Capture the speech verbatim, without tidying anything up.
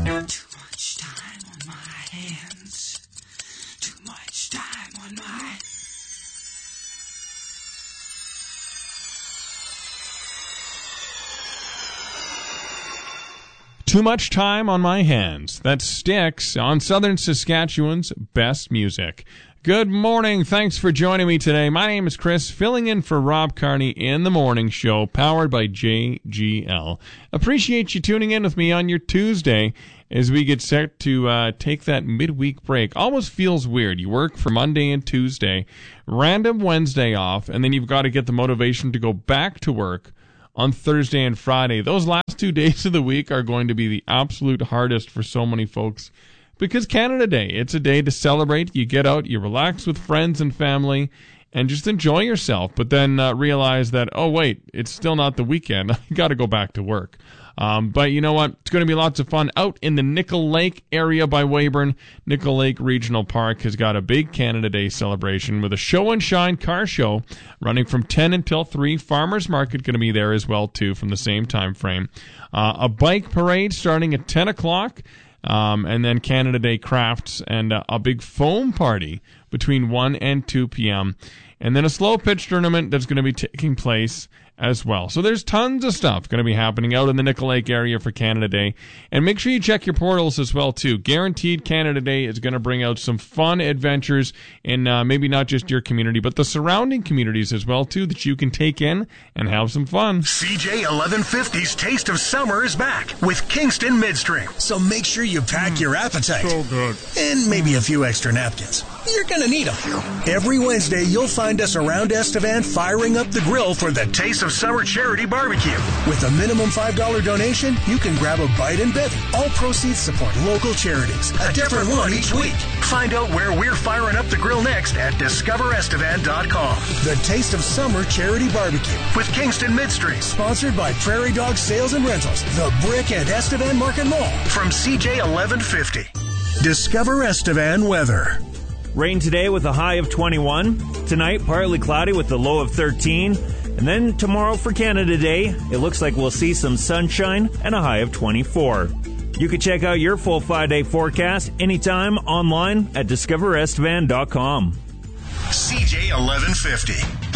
Too much time on my hands. Too much time on my... Too much time on my hands. That Styx on Southern Saskatchewan's best music. Good morning. Thanks for joining me today. My name is Chris, filling in for Rob Carney in the morning show, powered by J G L. Appreciate you tuning in with me on your Tuesday as we get set to uh, take that midweek break. Almost feels weird. You work for Monday and Tuesday, random Wednesday off, and then you've got to get the motivation to go back to work on Thursday and Friday. Those last two days of the week are going to be the absolute hardest for so many folks because Canada Day, it's a day to celebrate. You get out, you relax with friends and family, and just enjoy yourself, but then uh, realize that, oh, wait, it's still not the weekend. I got to go back to work. Um, but you know what? It's going to be lots of fun out in the Nickel Lake area by Weyburn. Nickel Lake Regional Park has got a big Canada Day celebration with a show and shine car show running from ten until three. Farmers Market going to be there as well, too, from the same time frame. Uh, a bike parade starting at ten o'clock. Um, and then Canada Day crafts and uh, a big foam party between one and two p.m. And then a slow pitch tournament that's going to be taking place as well. So there's tons of stuff going to be happening out in the Nickel Lake area for Canada Day. And make sure you check your portals as well, too. Guaranteed Canada Day is going to bring out some fun adventures in uh, maybe not just your community, but the surrounding communities as well, too, that you can take in and have some fun. C J eleven fifty's Taste of Summer is back with Kingston Midstream. So make sure you pack mm, your appetite. So good. And maybe a few extra napkins. You're going to need them. Every Wednesday, you'll find us around Estevan firing up the grill for the Taste of Summer Charity Barbecue. With a minimum five dollars donation, you can grab a bite and bevy. All proceeds support local charities. A different one each week. Find out where we're firing up the grill next at discover estevan dot com. The Taste of Summer Charity Barbecue with Kingston Midstream. Sponsored by Prairie Dog Sales and Rentals, The Brick and Estevan Market Mall. From C J eleven fifty. Discover Estevan weather. Rain today with a high of twenty-one. Tonight, partly cloudy with a low of thirteen. And then tomorrow for Canada Day, it looks like we'll see some sunshine and a high of twenty-four. You can check out your full five-day forecast anytime online at discover estevan dot com. C J eleven fifty.